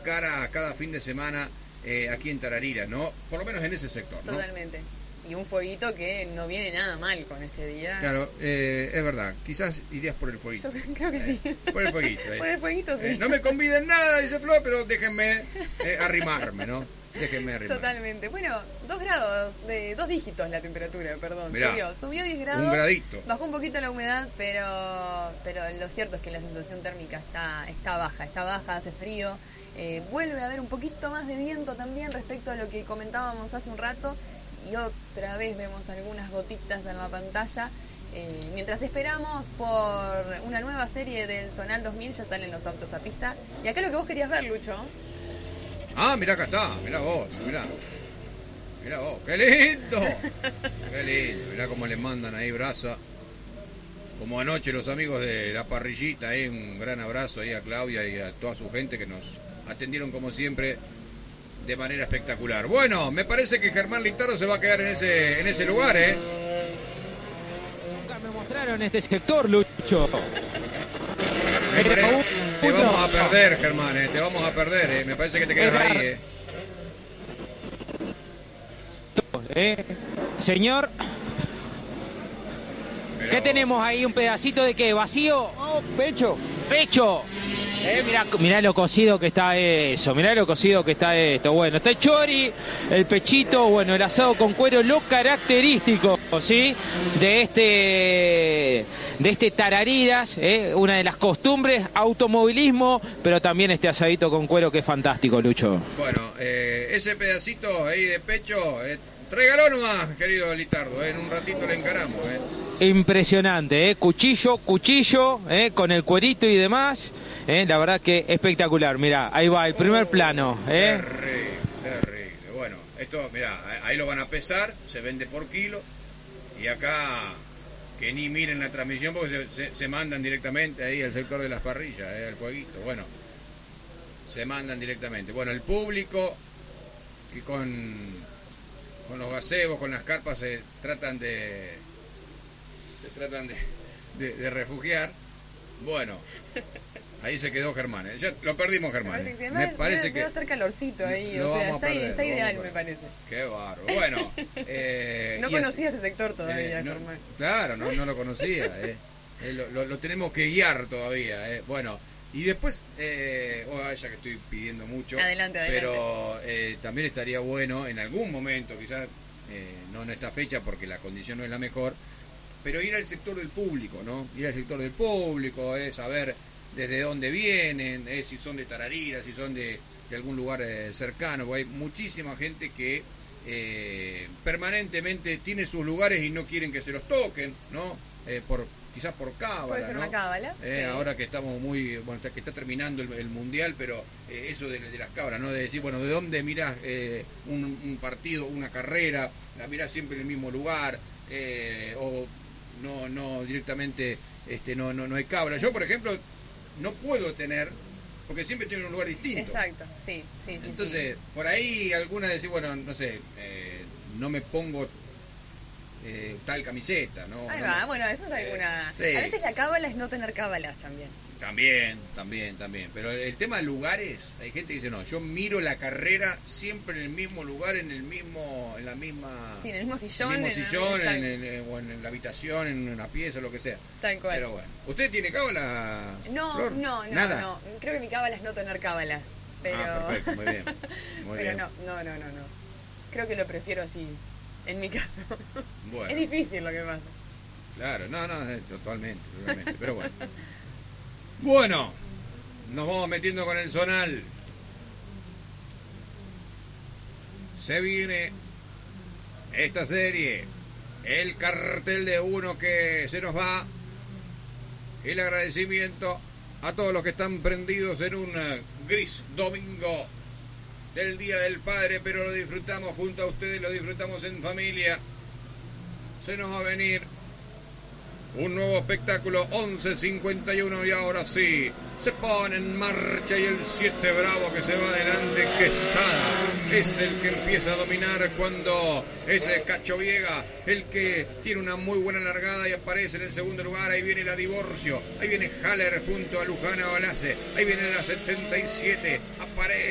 cara a cada fin de semana aquí en Tararira, ¿no? Por lo menos en ese sector, ¿no? Totalmente. Y un fueguito que no viene nada mal con este día. Claro, es verdad. Quizás irías por el fueguito. Yo creo que sí. Por el fueguito. Por el fueguito, sí. No me conviden nada, dice Flor, pero déjenme arrimarme, ¿no? Déjenme arrimarme. Totalmente. Bueno, 2 grados, 2 dígitos la temperatura, perdón. Mirá, subió 10 grados. Un gradito. Bajó un poquito la humedad, pero lo cierto es que la sensación térmica está baja, hace frío. Vuelve a haber un poquito más de viento también respecto a lo que comentábamos hace un rato. Y otra vez vemos algunas gotitas en la pantalla. Mientras esperamos por una nueva serie del Zonal 2000, ya están en los autos a pista. Y acá lo que vos querías ver, Lucho. Ah, mirá, acá está, mirá vos, mirá. Mirá vos, qué lindo. Qué lindo, mirá cómo le mandan ahí brasa. Como anoche los amigos de La Parrillita, un gran abrazo ahí a Claudia y a toda su gente que nos atendieron como siempre de manera espectacular. Bueno, me parece que Germán Litardo se va a quedar en ese lugar, Nunca me mostraron este sector, Lucho. Te vamos a perder, Germán, te vamos a perder, me parece que te quedas ahí, Señor, ¿qué tenemos ahí? ¿Un pedacito de qué? ¿Vacío? Oh, pecho. ¡Pecho! Mirá lo cocido que está eso, mirá lo cocido que está esto. Bueno, está el chori, el pechito, bueno, el asado con cuero, lo característico, ¿sí? De este Tarariras, una de las costumbres, automovilismo, pero también este asadito con cuero que es fantástico, Lucho. Bueno, ese pedacito ahí de pecho, tráigalo nomás, querido Litardo, en un ratito le encaramos, Impresionante, cuchillo, con el cuerito y demás, la verdad que espectacular. Mirá, ahí va el primer plano. Terrible. Bueno, esto, mirá, ahí lo van a pesar, se vende por kilo, y acá que ni miren la transmisión porque se mandan directamente ahí al sector de las parrillas, al fueguito. Bueno, se mandan directamente. Bueno, el público que con los gazebos, con las carpas se tratan de refugiar. Bueno, ahí se quedó Germán. Ya lo perdimos, Germán. Me parece que va a hacer calorcito ahí. O sea, está ideal, me parece. Qué bárbaro. Bueno. No conocía ese sector todavía, Germán. Claro, no lo conocía. Lo tenemos que guiar todavía. Bueno, y después, ya que estoy pidiendo mucho. Adelante. Pero también estaría bueno en algún momento, quizás no en esta fecha porque la condición no es la mejor, pero ir al sector del público, ¿no? Ir al sector del público, saber desde dónde vienen, si son de Tararira, si son de algún lugar cercano, porque hay muchísima gente que permanentemente tiene sus lugares y no quieren que se los toquen, ¿no? Quizás por cábala. Puede ser, ¿no? Una cábala. Sí. Ahora que estamos que está terminando el mundial, pero eso de las cábalas, ¿no? De decir, bueno, ¿de dónde mirás un partido, una carrera? La mirás siempre en el mismo lugar, o no directamente no hay cábala. Yo, por ejemplo, no puedo tener, porque siempre estoy en un lugar distinto. Exacto, sí. Entonces, por ahí alguna decir, bueno, no sé, no me pongo tal camiseta, ¿no? Ahí va, bueno, eso es alguna... Sí. A veces la cábala es no tener cábalas también. También. Pero el tema de lugares, hay gente que dice, no, yo miro la carrera siempre en el mismo lugar, en la misma... Sí, en el mismo sillón. O en la habitación, en una pieza, lo que sea. Tal cual. Pero bueno, ¿usted tiene cábala? No. ¿Nada? No. Creo que mi cábala es no tener cábalas. Pero... perfecto, muy bien. Pero no. Creo que lo prefiero así, en mi caso. Bueno. Es difícil lo que pasa. Claro, totalmente. Pero bueno. Bueno, nos vamos metiendo con el zonal. Se viene esta serie, el cartel de uno que se nos va, el agradecimiento a todos los que están prendidos en un gris domingo del Día del Padre, pero lo disfrutamos junto a ustedes, lo disfrutamos en familia. Se nos va a venir un nuevo espectáculo, 11:51, y ahora sí, se pone en marcha y el 7 Bravo que se va adelante, Quesada, es el que empieza a dominar cuando ese Cacho Viega, el que tiene una muy buena largada y aparece en el segundo lugar. Ahí viene la Divorcio, ahí viene Haller junto a Lujana Balace, ahí viene la 77, aparece